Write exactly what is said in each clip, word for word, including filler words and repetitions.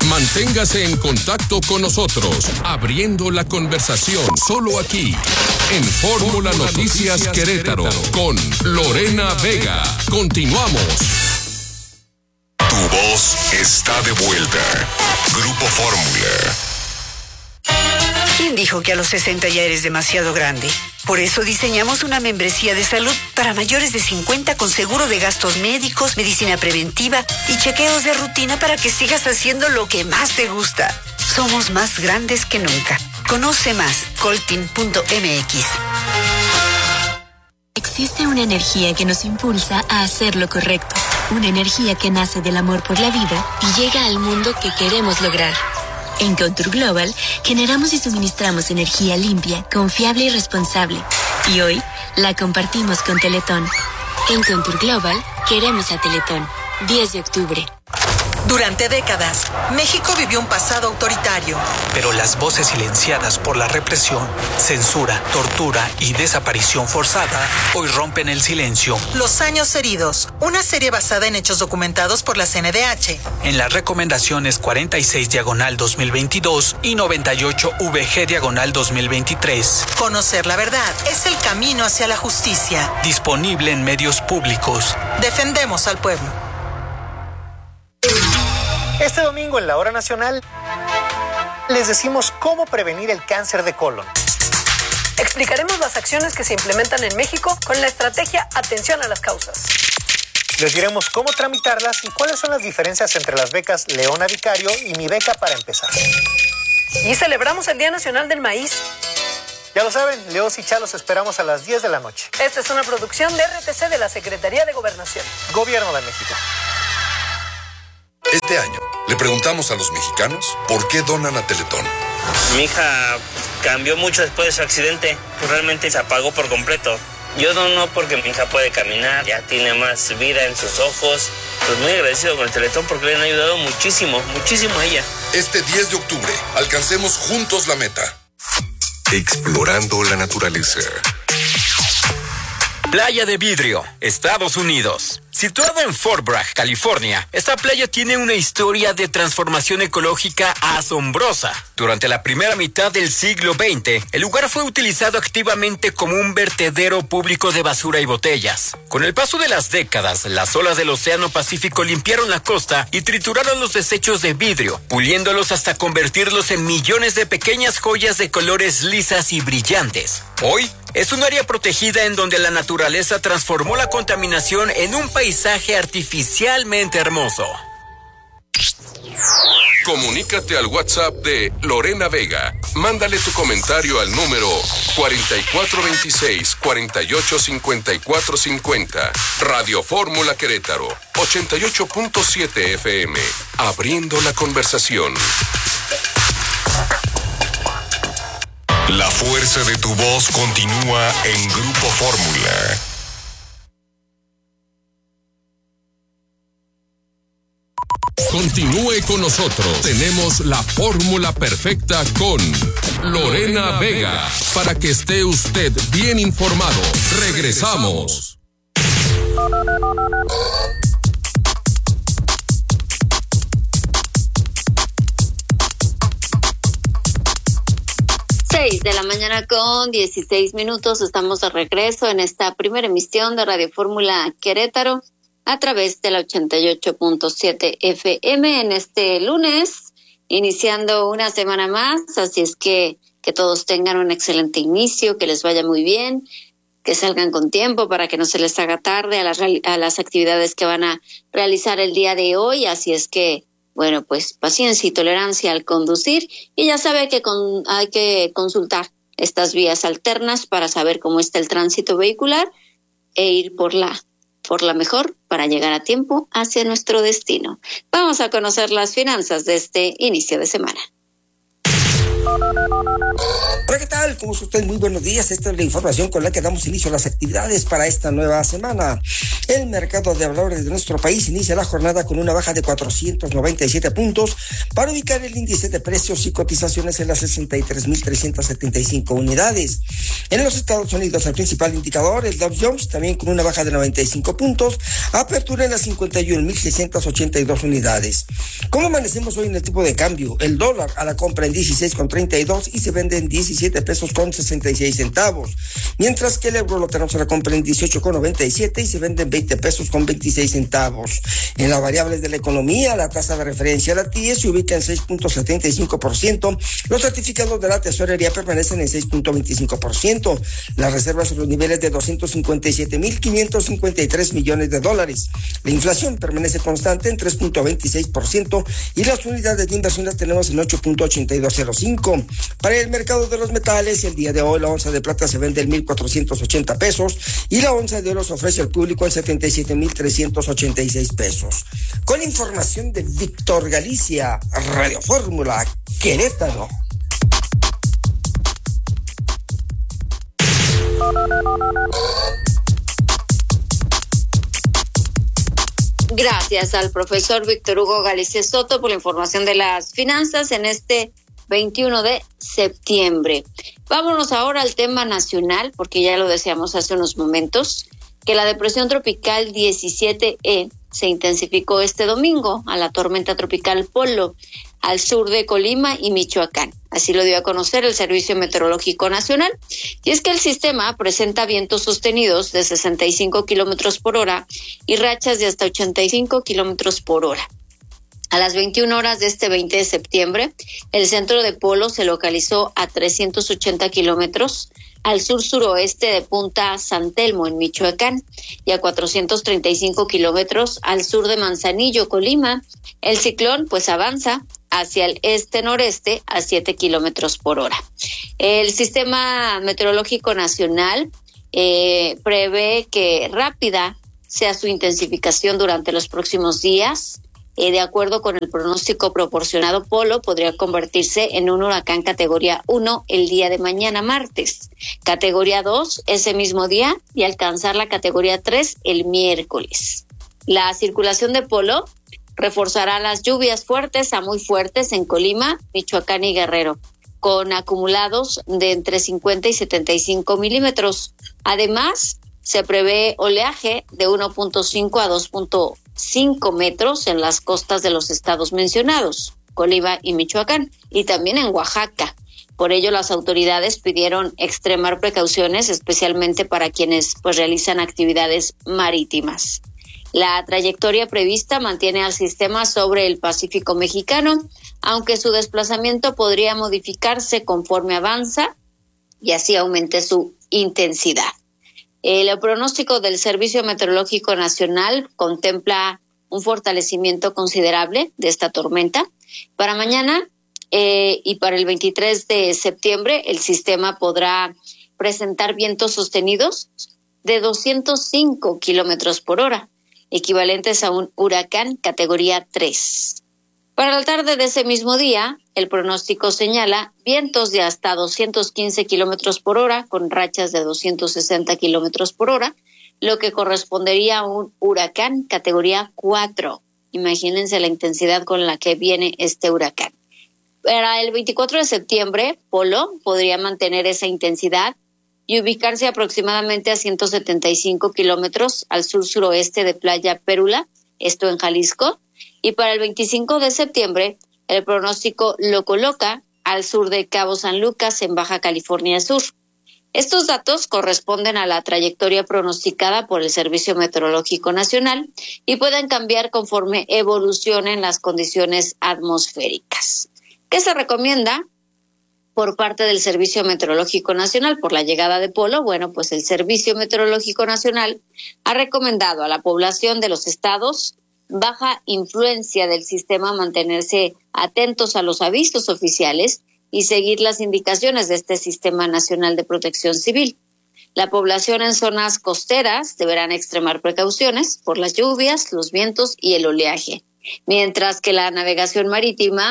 Manténgase en contacto con nosotros, abriendo la conversación solo aquí, en Fórmula Noticias Querétaro, con Lorena Vega. Continuamos. Tu voz está de vuelta. Grupo Fórmula. ¿Quién dijo que a los sesenta ya eres demasiado grande? Por eso diseñamos una membresía de salud para mayores de cincuenta con seguro de gastos médicos, medicina preventiva y chequeos de rutina para que sigas haciendo lo que más te gusta. Somos más grandes que nunca. Conoce más, coltin punto m x. Existe una energía que nos impulsa a hacer lo correcto. Una energía que nace del amor por la vida y llega al mundo que queremos lograr. En Contour Global, generamos y suministramos energía limpia, confiable y responsable. Y hoy, la compartimos con Teletón. En Contour Global, queremos a Teletón. diez de octubre. Durante décadas, México vivió un pasado autoritario. Pero las voces silenciadas por la represión, censura, tortura y desaparición forzada hoy rompen el silencio. Los años heridos, una serie basada en hechos documentados por la C N D H. En las recomendaciones cuarenta y seis diagonal dos mil veintidós y noventa y ocho V G diagonal dos mil veintitrés. Conocer la verdad es el camino hacia la justicia. Disponible en medios públicos. Defendemos al pueblo. Este domingo en la Hora Nacional les decimos cómo prevenir el cáncer de colon. Explicaremos las acciones que se implementan en México con la estrategia Atención a las Causas. Les diremos cómo tramitarlas y cuáles son las diferencias entre las becas Leona Vicario y Mi Beca para Empezar. Y celebramos el Día Nacional del Maíz. Ya lo saben, Leos y Chalos esperamos a las diez de la noche. Esta es una producción de R T C de la Secretaría de Gobernación. Gobierno de México. Este año le preguntamos a los mexicanos por qué donan a Teletón. Mi hija cambió mucho después de su accidente, realmente se apagó por completo. Yo dono porque mi hija puede caminar, ya tiene más vida en sus ojos. Pues muy agradecido con el Teletón porque le han ayudado muchísimo, muchísimo a ella. Este diez de octubre, alcancemos juntos la meta. Explorando la naturaleza. Playa de Vidrio, Estados Unidos. Situada en Fort Bragg, California, esta playa tiene una historia de transformación ecológica asombrosa. Durante la primera mitad del siglo veinte, el lugar fue utilizado activamente como un vertedero público de basura y botellas. Con el paso de las décadas, las olas del Océano Pacífico limpiaron la costa y trituraron los desechos de vidrio, puliéndolos hasta convertirlos en millones de pequeñas joyas de colores lisas y brillantes. Hoy, es un área protegida en donde la naturaleza transformó la contaminación en un paisaje artificialmente hermoso. Comunícate al WhatsApp de Lorena Vega. Mándale tu comentario al número cuatro cuatro dos seis, cuatro ocho cinco cuatro cinco cero. Radio Fórmula Querétaro, ochenta y ocho punto siete F M. Abriendo la conversación. La fuerza de tu voz continúa en Grupo Fórmula. Continúe con nosotros. Tenemos la fórmula perfecta con Lorena Vega para que esté usted bien informado. Regresamos. seis de la mañana con dieciséis minutos. Estamos de regreso en esta primera emisión de Radio Fórmula Querétaro a través de la ochenta y ocho punto siete F M en este lunes, iniciando una semana más. Así es que que todos tengan un excelente inicio, que les vaya muy bien, que salgan con tiempo para que no se les haga tarde a las, a las actividades que van a realizar el día de hoy. Así es que bueno, pues paciencia y tolerancia al conducir, y ya sabe que con, hay que consultar estas vías alternas para saber cómo está el tránsito vehicular e ir por la, por la mejor para llegar a tiempo hacia nuestro destino. Vamos a conocer las finanzas de este inicio de semana. Hola, ¿qué tal? ¿Cómo está usted? Muy buenos días. Esta es la información con la que damos inicio a las actividades para esta nueva semana. El mercado de valores de nuestro país inicia la jornada con una baja de cuatrocientos noventa y siete puntos para ubicar el índice de precios y cotizaciones en las sesenta y tres mil trescientas setenta y cinco unidades. En los Estados Unidos, el principal indicador, el Dow Jones, también con una baja de noventa y cinco puntos, apertura en las cincuenta y un mil seiscientas ochenta y dos unidades. ¿Cómo amanecemos hoy en el tipo de cambio? El dólar a la compra en dieciséis con treinta y dos y se vende en diecisiete pesos con sesenta y seis centavos, mientras que el euro lo tenemos a la compra en dieciocho con noventa y siete y se vende en veinte pesos con veintiséis centavos. En las variables de la economía, la tasa de referencia, la T I E, se ubica en seis punto setenta y cinco por ciento, los certificados de la tesorería permanecen en seis punto veinticinco por ciento, las reservas en los niveles de doscientos cincuenta y siete mil quinientos cincuenta y tres millones de dólares, la inflación permanece constante en tres punto veintiséis por ciento y las unidades de inversión las tenemos en ocho punto ochenta y dos cero cinco. Para el mercado de los metales, el día de hoy la onza de plata se vende en mil cuatrocientos ochenta pesos y la onza de oro se ofrece al público en setenta y siete mil trescientos ochenta y seis pesos. Con información de Víctor Galicia, Radio Fórmula, Querétaro. Gracias al profesor Víctor Hugo Galicia Soto por la información de las finanzas en este veintiuno de septiembre. Vámonos ahora al tema nacional, porque ya lo decíamos hace unos momentos, que la depresión tropical diecisiete E se intensificó este domingo a la tormenta tropical Polo al sur de Colima y Michoacán. Así lo dio a conocer el Servicio Meteorológico Nacional. Y es que el sistema presenta vientos sostenidos de sesenta y cinco kilómetros por hora y rachas de hasta ochenta y cinco kilómetros por hora. A las veintiuna horas de este veinte de septiembre, el centro de Polo se localizó a trescientos ochenta kilómetros al sur-suroeste de Punta San Telmo, en Michoacán, y a cuatrocientos treinta y cinco kilómetros al sur de Manzanillo, Colima. El ciclón pues avanza hacia el este-noreste a siete kilómetros por hora. El Sistema Meteorológico Nacional eh, prevé que rápida sea su intensificación durante los próximos días. Eh, de acuerdo con el pronóstico proporcionado, Polo podría convertirse en un huracán categoría uno el día de mañana martes, categoría dos ese mismo día y alcanzar la categoría tres el miércoles. La circulación de Polo reforzará las lluvias fuertes a muy fuertes en Colima, Michoacán y Guerrero, con acumulados de entre cincuenta y setenta y cinco milímetros. Además, se prevé oleaje de uno punto cinco a dos punto cinco metros en las costas de los estados mencionados, Colima y Michoacán, y también en Oaxaca. Por ello, las autoridades pidieron extremar precauciones, especialmente para quienes pues realizan actividades marítimas. La trayectoria prevista mantiene al sistema sobre el Pacífico mexicano, aunque su desplazamiento podría modificarse conforme avanza y así aumente su intensidad. El pronóstico del Servicio Meteorológico Nacional contempla un fortalecimiento considerable de esta tormenta. Para mañana eh, y para el veintitrés de septiembre, el sistema podrá presentar vientos sostenidos de doscientos cinco kilómetros por hora, equivalentes a un huracán categoría tres. Para la tarde de ese mismo día, el pronóstico señala vientos de hasta doscientos quince kilómetros por hora con rachas de doscientos sesenta kilómetros por hora, lo que correspondería a un huracán categoría cuatro. Imagínense la intensidad con la que viene este huracán. Para el veinticuatro de septiembre, Polo podría mantener esa intensidad y ubicarse aproximadamente a ciento setenta y cinco kilómetros al sur-suroeste de Playa Pérula, esto en Jalisco. Y para el veinticinco de septiembre, el pronóstico lo coloca al sur de Cabo San Lucas, en Baja California Sur. Estos datos corresponden a la trayectoria pronosticada por el Servicio Meteorológico Nacional y pueden cambiar conforme evolucionen las condiciones atmosféricas. ¿Qué se recomienda por parte del Servicio Meteorológico Nacional por la llegada de Polo? Bueno, pues el Servicio Meteorológico Nacional ha recomendado a la población de los estados baja influencia del sistema mantenerse atentos a los avisos oficiales y seguir las indicaciones de este Sistema Nacional de Protección Civil. La población en zonas costeras deberán extremar precauciones por las lluvias, los vientos y el oleaje, mientras que la navegación marítima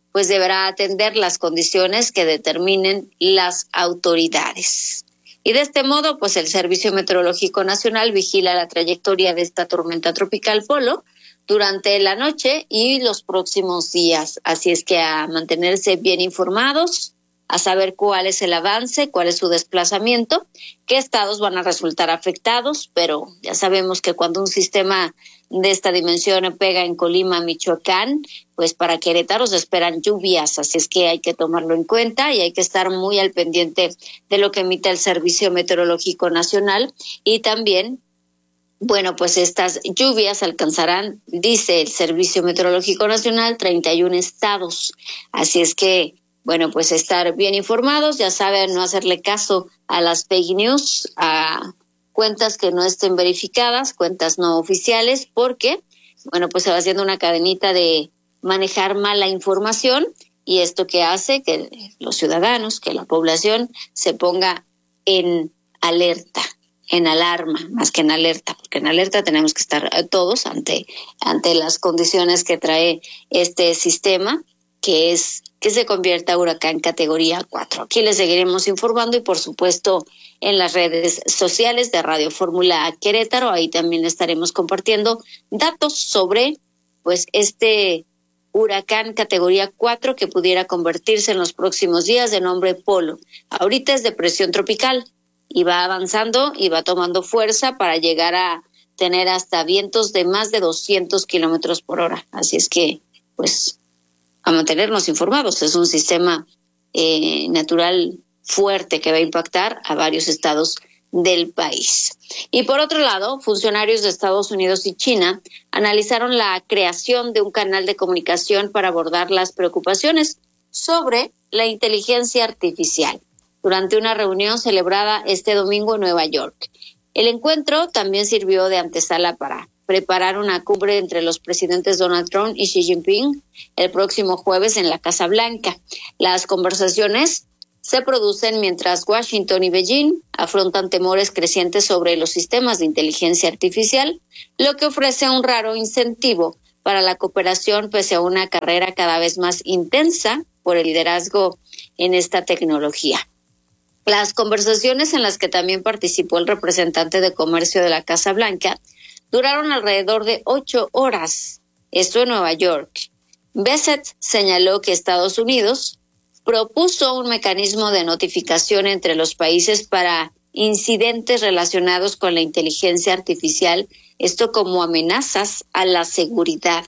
pues deberá atender las condiciones que determinen las autoridades. Y de este modo, pues el Servicio Meteorológico Nacional vigila la trayectoria de esta tormenta tropical Polo durante la noche y los próximos días. Así es que a mantenerse bien informados, a saber cuál es el avance, cuál es su desplazamiento, qué estados van a resultar afectados, pero ya sabemos que cuando un sistema de esta dimensión pega en Colima, Michoacán, pues para Querétaro se esperan lluvias, así es que hay que tomarlo en cuenta y hay que estar muy al pendiente de lo que emite el Servicio Meteorológico Nacional. Y también, bueno, pues estas lluvias alcanzarán, dice el Servicio Meteorológico Nacional, treinta y un estados, así es que bueno, pues estar bien informados, ya saben, no hacerle caso a las fake news, a cuentas que no estén verificadas, cuentas no oficiales, porque, bueno, pues se va haciendo una cadenita de manejar mala información y esto que hace que los ciudadanos, que la población se ponga en alerta, en alarma, más que en alerta, porque en alerta tenemos que estar todos ante, ante las condiciones que trae este sistema, que es que se convierta huracán categoría cuatro. Aquí les seguiremos informando y por supuesto en las redes sociales de Radio Fórmula Querétaro, ahí también estaremos compartiendo datos sobre pues este huracán categoría cuatro que pudiera convertirse en los próximos días de nombre Polo. Ahorita es depresión tropical y va avanzando y va tomando fuerza para llegar a tener hasta vientos de más de doscientos kilómetros por hora. Así es que pues a mantenernos informados. Es un sistema eh, natural fuerte que va a impactar a varios estados del país. Y por otro lado, funcionarios de Estados Unidos y China analizaron la creación de un canal de comunicación para abordar las preocupaciones sobre la inteligencia artificial durante una reunión celebrada este domingo en Nueva York. El encuentro también sirvió de antesala para preparar una cumbre entre los presidentes Donald Trump y Xi Jinping el próximo jueves en la Casa Blanca. Las conversaciones se producen mientras Washington y Beijing afrontan temores crecientes sobre los sistemas de inteligencia artificial, lo que ofrece un raro incentivo para la cooperación pese a una carrera cada vez más intensa por el liderazgo en esta tecnología. Las conversaciones en las que también participó el representante de comercio de la Casa Blanca duraron alrededor de ocho horas, esto en Nueva York. Bassett señaló que Estados Unidos propuso un mecanismo de notificación entre los países para incidentes relacionados con la inteligencia artificial, esto como amenazas a la seguridad.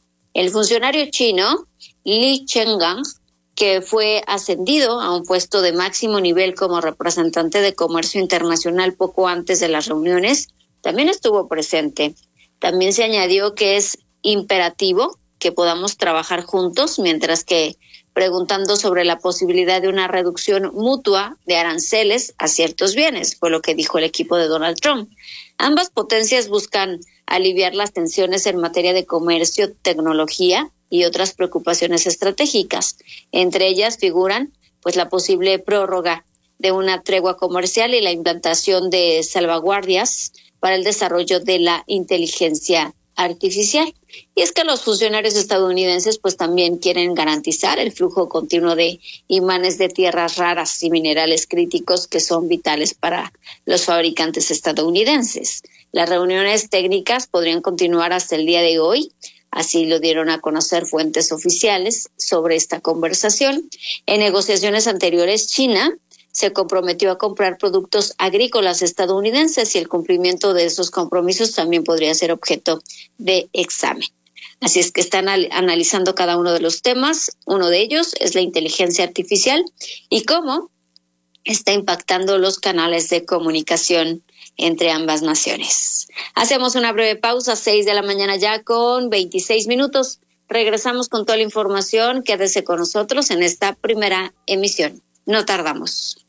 El funcionario chino, Li Chenggang, que fue ascendido a un puesto de máximo nivel como representante de comercio internacional poco antes de las reuniones, también estuvo presente. También se añadió que es imperativo que podamos trabajar juntos, mientras que preguntando sobre la posibilidad de una reducción mutua de aranceles a ciertos bienes, fue lo que dijo el equipo de Donald Trump. Ambas potencias buscan aliviar las tensiones en materia de comercio, tecnología y otras preocupaciones estratégicas. Entre ellas figuran pues la posible prórroga de una tregua comercial y la implantación de salvaguardias para el desarrollo de la inteligencia artificial. Y es que los funcionarios estadounidenses pues también quieren garantizar el flujo continuo de imanes de tierras raras y minerales críticos que son vitales para los fabricantes estadounidenses. Las reuniones técnicas podrían continuar hasta el día de hoy, así lo dieron a conocer fuentes oficiales sobre esta conversación. En negociaciones anteriores, China se comprometió a comprar productos agrícolas estadounidenses y el cumplimiento de esos compromisos también podría ser objeto de examen. Así es que están analizando cada uno de los temas. Uno de ellos es la inteligencia artificial y cómo está impactando los canales de comunicación entre ambas naciones. Hacemos una breve pausa, seis de la mañana ya con veintiséis minutos. Regresamos con toda la información. Quédese con nosotros en esta primera emisión. No tardamos.